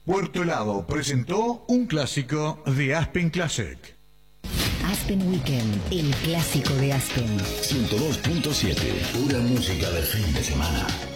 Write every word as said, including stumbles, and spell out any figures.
Puerto Helado presentó un clásico de Aspen Classic. Aspen Weekend, el clásico de Aspen. ciento dos punto siete, pura música del fin de semana.